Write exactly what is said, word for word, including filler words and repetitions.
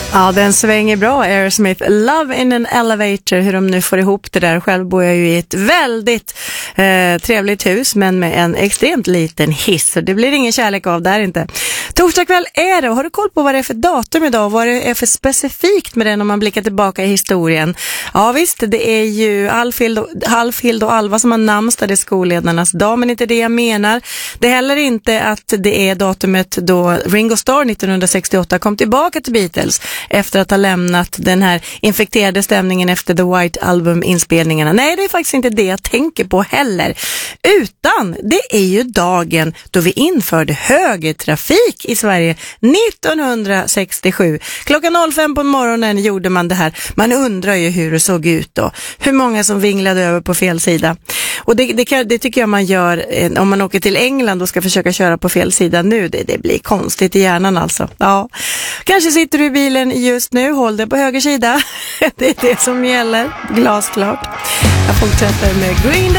Ja, den svänger bra, Aerosmith. Love in an elevator, hur de nu får ihop det där. Själv bor jag ju i ett väldigt eh, trevligt hus, men med en extremt liten hiss. Så det blir ingen kärlek av där inte. Torsdag kväll är det, och har du koll på vad det är för datum idag? Vad det är för specifikt med den om man blickar tillbaka i historien? Ja visst, det är ju Alfhild och, Alfhild och Alva som har namnsdag, det är skolledarnas dag, men inte det jag menar. Det är heller inte att det är datumet då Ringo Starr nittonhundrasextioåtta kom tillbaka till Beatles efter att ha lämnat den här infekterade stämningen efter The White Album-inspelningarna. Nej, det är faktiskt inte det jag tänker på heller. Utan det är ju dagen då vi införde högertrafik i Sverige nittonhundrasextiosju. Klockan noll fem på morgonen gjorde man det här. Man undrar ju hur det såg ut då. Hur många som vinglade över på fel sida. Och det, det, kan, det tycker jag man gör om man åker till England och ska försöka köra på fel sida nu. Det, det blir konstigt i hjärnan alltså. Ja. Kanske sitter du i bilen just nu, håll dig på höger sida. Det är det som gäller, glasklart. Jag fortsätter med Green Day.